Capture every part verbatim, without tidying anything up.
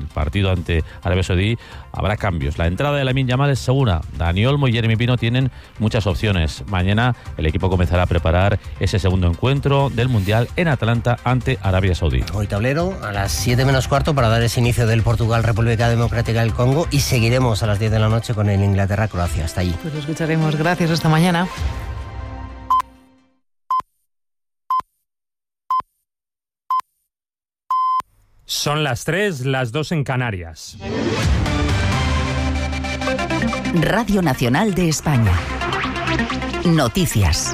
partido ante Arabia Saudí habrá cambios. La entrada de Lamine Yamal es segura. Dani Olmo y Jeremy Pino tienen muchas opciones. Mañana el equipo comenzará a preparar ese segundo encuentro del Mundial en Atlanta ante Arabia Saudí. Hoy tablero a las siete menos cuarto para dar ese inicio del Portugal-República Democrática del Congo, y seguiremos a las diez de la noche con el Inglaterra-Croacia. Hasta allí. Pues lo escucharemos. Gracias. Hasta mañana. Son las tres, las dos en Canarias. Radio Nacional de España. Noticias.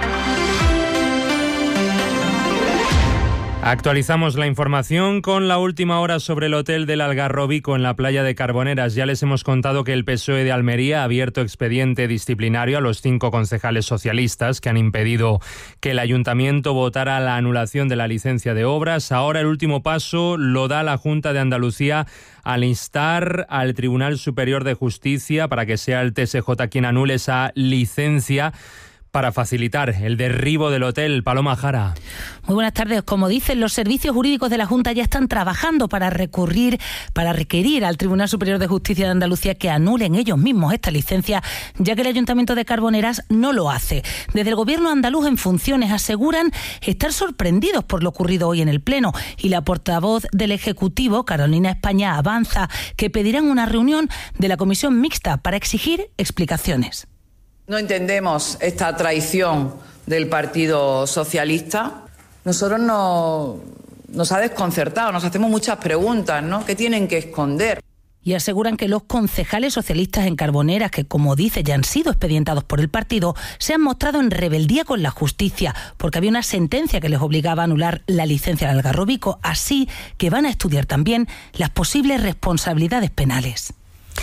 Actualizamos la información con la última hora sobre el hotel del Algarrobico en la playa de Carboneras. Ya les hemos contado que el P S O E de Almería ha abierto expediente disciplinario a los cinco concejales socialistas que han impedido que el ayuntamiento votara la anulación de la licencia de obras. Ahora el último paso lo da la Junta de Andalucía al instar al Tribunal Superior de Justicia para que sea el T S J quien anule esa licencia para facilitar el derribo del hotel. Paloma Jara. Muy buenas tardes. Como dicen, los servicios jurídicos de la Junta ya están trabajando para recurrir, para requerir al Tribunal Superior de Justicia de Andalucía que anulen ellos mismos esta licencia, ya que el Ayuntamiento de Carboneras no lo hace. Desde el Gobierno andaluz en funciones aseguran estar sorprendidos por lo ocurrido hoy en el Pleno, y la portavoz del Ejecutivo, Carolina España, avanza que pedirán una reunión de la Comisión Mixta para exigir explicaciones. No entendemos esta traición del Partido Socialista. Nosotros no, nos ha desconcertado, nos hacemos muchas preguntas, ¿no? ¿Qué tienen que esconder? Y aseguran que los concejales socialistas en Carboneras, que como dice ya han sido expedientados por el partido, se han mostrado en rebeldía con la justicia, porque había una sentencia que les obligaba a anular la licencia del Algarrobico, así que van a estudiar también las posibles responsabilidades penales.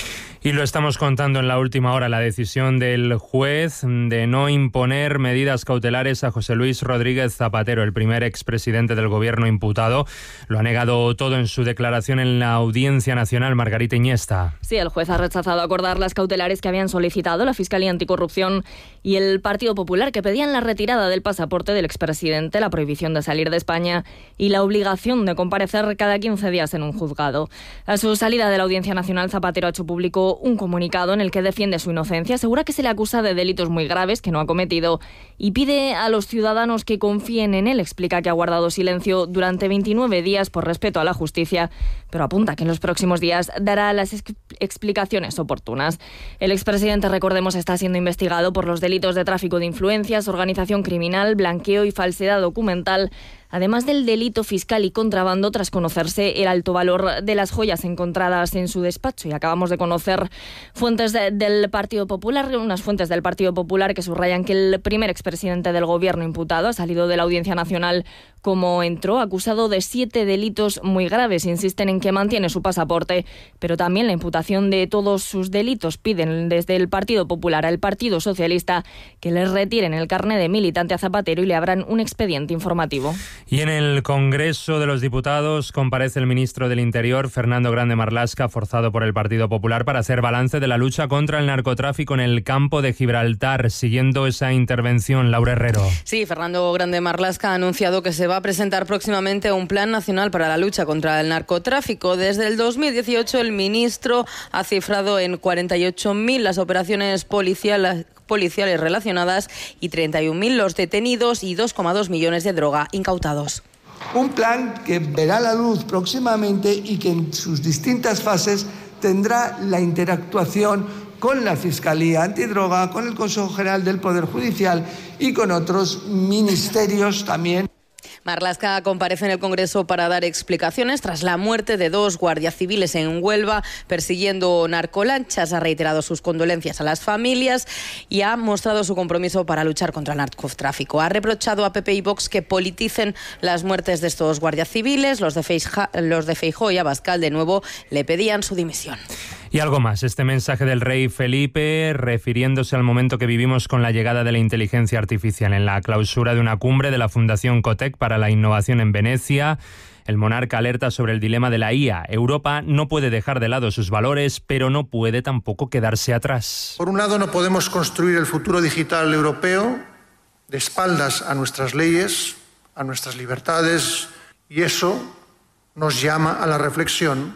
Y lo estamos contando en la última hora, la decisión del juez de no imponer medidas cautelares a José Luis Rodríguez Zapatero, el primer expresidente del Gobierno imputado. Lo ha negado todo en su declaración en la Audiencia Nacional. Margarita Iniesta. Sí, el juez ha rechazado acordar las cautelares que habían solicitado la Fiscalía Anticorrupción y el Partido Popular, que pedían la retirada del pasaporte del expresidente, la prohibición de salir de España y la obligación de comparecer cada quince días en un juzgado. A su salida de la Audiencia Nacional, Zapatero ha hecho público un comunicado en el que defiende su inocencia, asegura que se le acusa de delitos muy graves que no ha cometido y pide a los ciudadanos que confíen en él. Explica que ha guardado silencio durante veintinueve días por respeto a la justicia, pero apunta que en los próximos días dará las ex- explicaciones oportunas. El expresidente, recordemos, está siendo investigado por los delitos de tráfico de influencias, organización criminal, blanqueo y falsedad documental, además del delito fiscal y contrabando, tras conocerse el alto valor de las joyas encontradas en su despacho. Y acabamos de conocer fuentes de, del Partido Popular, unas fuentes del Partido Popular que subrayan que el primer expresidente del Gobierno imputado ha salido de la Audiencia Nacional como entró, acusado de siete delitos muy graves. Insisten en que mantiene su pasaporte, pero también la imputación de todos sus delitos. Piden desde el Partido Popular al Partido Socialista que les retiren el carné de militante a Zapatero y le abran un expediente informativo. Y en el Congreso de los Diputados comparece el ministro del Interior, Fernando Grande Marlaska, forzado por el Partido Popular para hacer balance de la lucha contra el narcotráfico en el campo de Gibraltar. Siguiendo esa intervención, Laura Herrero. Sí, Fernando Grande Marlaska ha anunciado que se va a presentar próximamente un plan nacional para la lucha contra el narcotráfico. Desde el dos mil dieciocho el ministro ha cifrado en cuarenta y ocho mil las operaciones policiales policiales relacionadas y treinta y un mil los detenidos y dos coma dos millones de droga incautados. Un plan que verá la luz próximamente y que en sus distintas fases tendrá la interactuación con la Fiscalía Antidroga, con el Consejo General del Poder Judicial y con otros ministerios también. Marlaska comparece en el Congreso para dar explicaciones tras la muerte de dos guardias civiles en Huelva persiguiendo narcolanchas. Ha reiterado sus condolencias a las familias y ha mostrado su compromiso para luchar contra el narcotráfico. Ha reprochado a P P y Vox que politicen las muertes de estos guardias civiles. Los de Feijó, los de Feijó y Abascal de nuevo le pedían su dimisión. Y algo más, este mensaje del rey Felipe refiriéndose al momento que vivimos con la llegada de la inteligencia artificial en la clausura de una cumbre de la Fundación Cotec para la Innovación en Venecia. El monarca alerta sobre el dilema de la I A. Europa no puede dejar de lado sus valores, pero no puede tampoco quedarse atrás. Por un lado, no podemos construir el futuro digital europeo de espaldas a nuestras leyes, a nuestras libertades, y eso nos llama a la reflexión